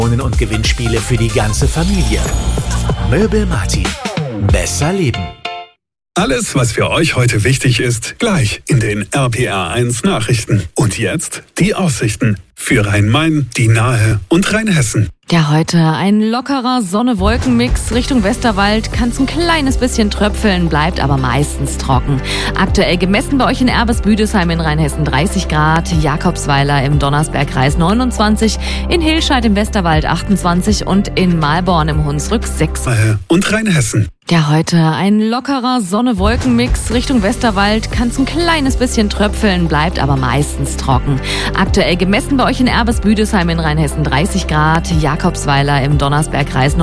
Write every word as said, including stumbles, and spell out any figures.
Und Gewinnspiele für die ganze Familie. Möbel Martin. Besser leben. Alles, was für euch heute wichtig ist, gleich in den R P R eins Nachrichten. Und jetzt die Aussichten für Rhein-Main, die Nahe und Rheinhessen. Ja, heute ein lockerer Sonne-Wolken-Mix. Richtung Westerwald kann es ein kleines bisschen tröpfeln, bleibt aber meistens trocken. Aktuell gemessen bei euch in Erbes-Büdesheim in Rheinhessen dreißig Grad, Jakobsweiler im Donnersbergkreis neunundzwanzig, in Hilscheid im Westerwald achtundzwanzig und in Malborn im Hunsrück sechs. Und Rheinhessen. Ja, heute ein lockerer Sonne-Wolken-Mix. Richtung Westerwald kann es ein kleines bisschen tröpfeln, bleibt aber meistens trocken. Aktuell gemessen bei euch in Erbes-Büdesheim in Rheinhessen dreißig Grad, Jakobsweiler im Donnersbergkreis